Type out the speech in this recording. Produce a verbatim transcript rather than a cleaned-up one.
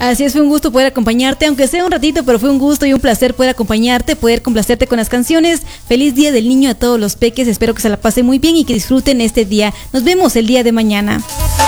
Así es, fue un gusto poder acompañarte, aunque sea un ratito, pero fue un gusto y un placer poder acompañarte, poder complacerte con las canciones. Feliz Día del Niño a todos los peques, espero que se la pasen muy bien y que disfruten este día. Nos vemos el día de mañana.